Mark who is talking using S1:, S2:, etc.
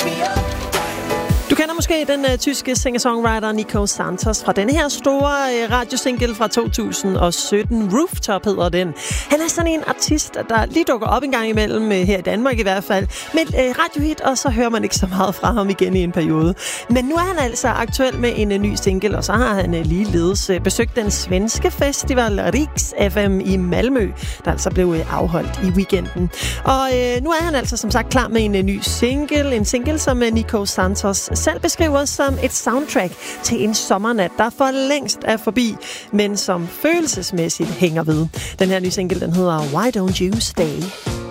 S1: Du kender måske den tyske singer-songwriter Nico Santos fra den her store radiosingle fra 2017. Rooftop hedder den. Han er sådan en artist, der lige dukker op en gang imellem, her i Danmark i hvert fald, med et radiohit, og så hører man ikke så meget fra ham igen i en periode. Men nu er han altså aktuel med en ny single, og så har han ligeledes besøgt den svenske festival Riks FM i Malmø, der altså blev afholdt i weekenden. Og nu er han altså som sagt klar med en ny single, en single som Nico Santos selv beskriver som et soundtrack til en sommernat, der for længst er forbi, men som følelsesmæssigt hænger ved. Den her nye single, den hedder Why Don't You Stay?